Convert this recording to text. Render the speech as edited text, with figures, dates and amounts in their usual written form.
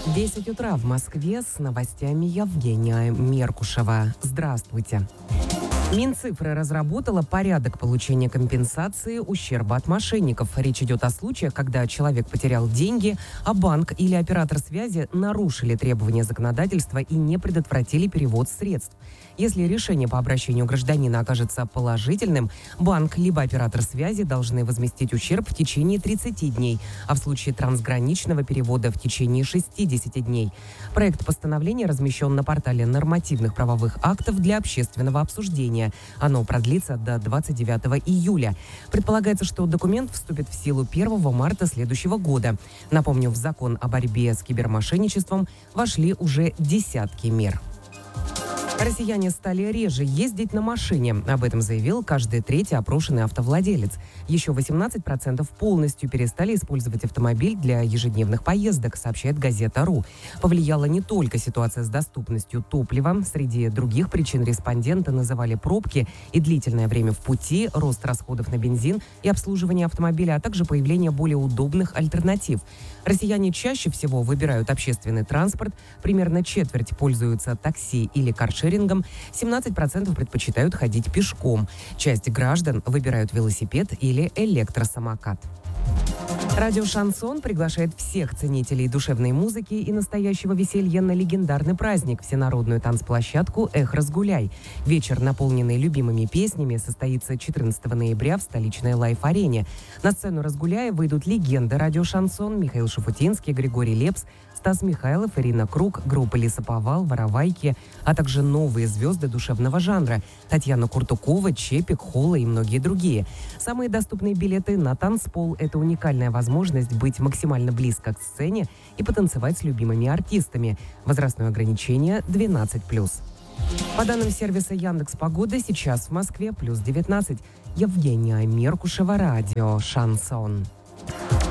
10 утра в Москве с новостями Евгения Меркушева. Здравствуйте. Минцифры разработала порядок получения компенсации ущерба от мошенников. Речь идет о случаях, когда человек потерял деньги, а банк или оператор связи нарушили требования законодательства и не предотвратили перевод средств. Если решение по обращению гражданина окажется положительным, банк либо оператор связи должны возместить ущерб в течение 30 дней, а в случае трансграничного перевода в течение 60 дней. Проект постановления размещен на портале нормативных правовых актов для общественного обсуждения. Оно продлится до 29 июля. Предполагается, что документ вступит в силу 1 марта следующего года. Напомню, в закон о борьбе с кибермошенничеством вошли уже десятки мер. Россияне стали реже ездить на машине. Об этом заявил каждый третий опрошенный автовладелец. Еще 18% полностью перестали использовать автомобиль для ежедневных поездок, сообщает газета.ру. Повлияла не только ситуация с доступностью топлива. Среди других причин респонденты называли пробки и длительное время в пути, рост расходов на бензин и обслуживание автомобиля, а также появление более удобных альтернатив. Россияне чаще всего выбирают общественный транспорт, примерно четверть пользуются такси или каршерингом, 17% предпочитают ходить пешком. Часть граждан выбирают велосипед или электросамокат. Радио «Шансон» приглашает всех ценителей душевной музыки и настоящего веселья на легендарный праздник – всенародную танцплощадку «Эх, разгуляй». Вечер, наполненный любимыми песнями, состоится 14 ноября в столичной лайф-арене. На сцену «Разгуляя» выйдут легенды радио «Шансон» Михаил Шафутинский, Григорий Лепс, Стас Михайлов, Ирина Круг, группа «Лесоповал», «Воровайки», а также новые звезды душевного жанра – Татьяна Куртукова, Чепик, Холла и многие другие. Самые доступные билеты на танцпол – это уникальная возможность быть максимально близко к сцене и потанцевать с любимыми артистами. Возрастное ограничение 12+. По данным сервиса Яндекс.Погода, сейчас в Москве +19. Евгения Меркушева, радио «Шансон».